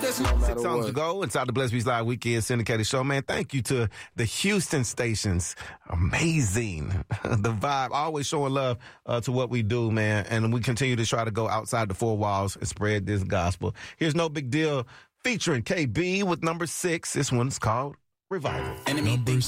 6 songs to go inside the Blessed Beats Live Weekend syndicated show, man. Thank you to the Houston stations. Amazing. The vibe, always showing love to what we do, man. And we continue to try to go outside the four walls and spread this gospel. Here's No Big Deal featuring KB with number 6. This one's called Revival. Enemy thinks